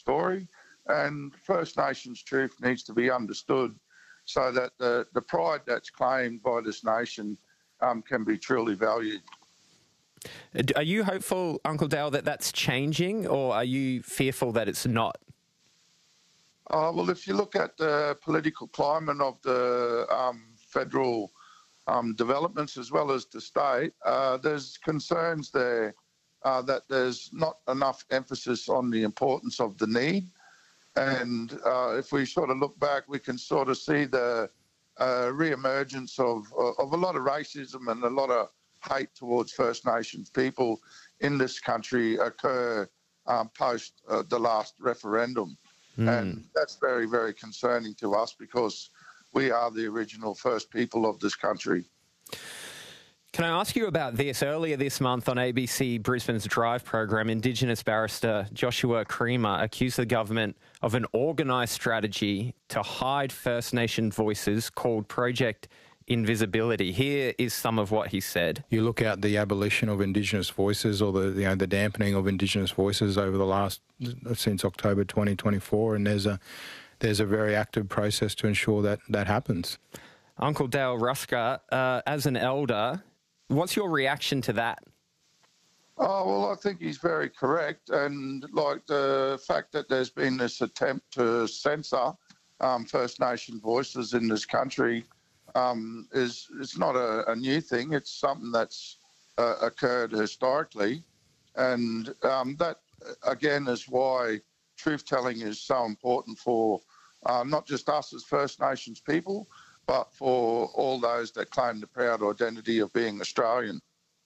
story, and First Nations truth needs to be understood so that the pride that's claimed by this nation can be truly valued. Are you hopeful, Uncle Dale, that that's changing, or are you fearful that it's not? Well, if you look at the political climate of the federal developments as well as the state, there's concerns there that there's not enough emphasis on the importance of the need. And if we sort of look back, we can sort of see the re-emergence of a lot of racism and a lot of hate towards First Nations people in this country occur post the last referendum. And that's very, very concerning to us because we are the original first people of this country. Can I ask you about this? Earlier this month on ABC Brisbane's Drive program, Indigenous barrister Joshua Creamer accused the government of an organised strategy to hide First Nation voices called Project Invisibility. Here is some of what he said. You look at the abolition of Indigenous voices, or the dampening of Indigenous voices over the last since October 2024, and there's a very active process to ensure that that happens. Uncle Dale Ruska, as an elder, what's your reaction to that? Oh, well, I think he's very correct. And like the fact that there's been this attempt to censor First Nation voices in this country it's not a new thing. It's something that's occurred historically. And that, again, is why truth-telling is so important for not just us as First Nations people, but for all those that claim the proud identity of being Australian.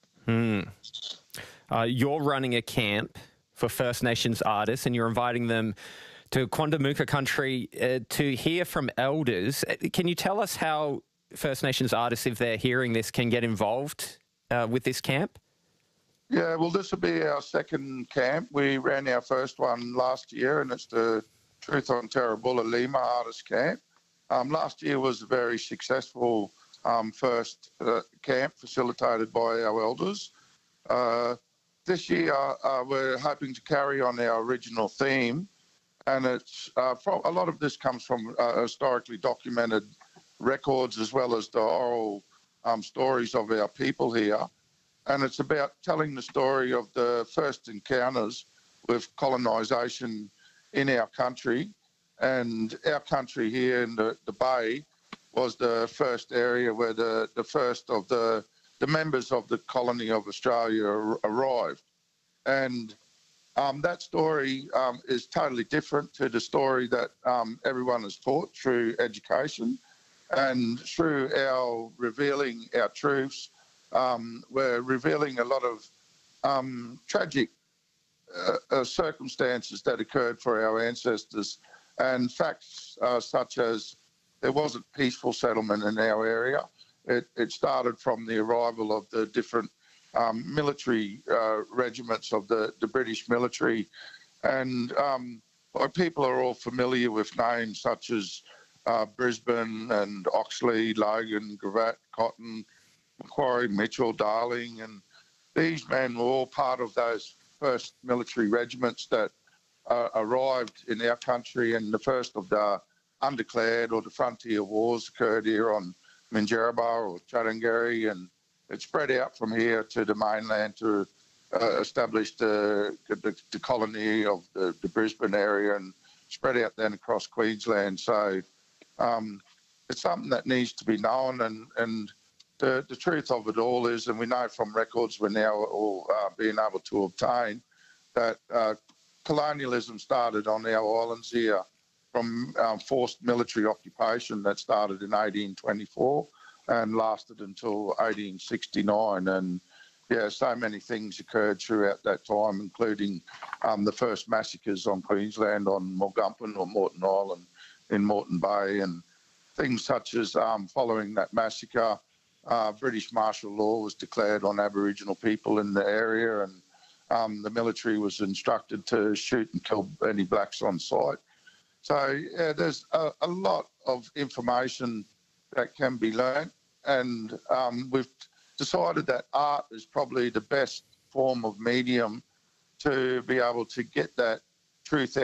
You're running a camp for First Nations artists and you're inviting them to Quandamooka country to hear from elders. Can you tell us how First Nations artists, if they're hearing this, can get involved with this camp? Yeah, well, this will be our second camp. We ran our first one last year, and it's the Truth on Terrabulla Lima Artist Camp. Last year was a very successful first camp facilitated by our elders. This year, we're hoping to carry on our original theme, and it's a lot of this comes from historically documented records as well as the oral stories of our people here. And it's about telling the story of the first encounters with colonisation in our country. And our country here in the Bay was the first area where the first of the members of the colony of Australia arrived. And that story is totally different to the story that everyone is taught through education. And through our revealing our truths, we're revealing a lot of tragic circumstances that occurred for our ancestors, and facts such as there wasn't peaceful settlement in our area. It started from the arrival of the different military regiments of the British military. And people are all familiar with names such as Brisbane and Oxley, Logan, Gravatt, Cotton, Macquarie, Mitchell, Darling, and these men were all part of those first military regiments that arrived in our country, and the first of the undeclared or the frontier wars occurred here on Minjerribah or Chattangary, and it spread out from here to the mainland to establish the colony of the Brisbane area and spread out then across Queensland. So it's something that needs to be known, and the truth of it all is, and we know from records we're now all being able to obtain, that colonialism started on our islands here from forced military occupation that started in 1824 and lasted until 1869. And yeah, so many things occurred throughout that time, including the first massacres on Queensland on Morgumpin or Moreton Island in Moreton Bay, and things such as following that massacre, British martial law was declared on Aboriginal people in the area, and the military was instructed to shoot and kill any blacks on sight. So yeah, there's a lot of information that can be learnt, and we've decided that art is probably the best form of medium to be able to get that truth